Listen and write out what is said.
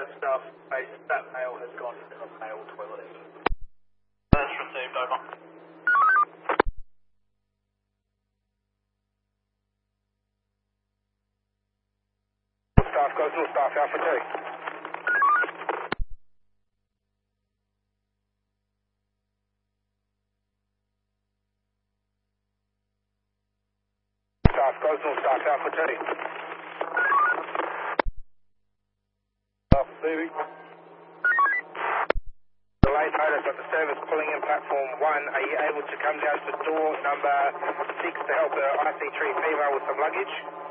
staff base, that male has gone to the male toilet. That's received, over. Staff goes to staff, Alpha 2. Staff goes to staff, Alpha 2. Moving. Delayed notice of the service pulling in platform 1. Are you able to come down to door number 6 to help the IC3 female with some luggage?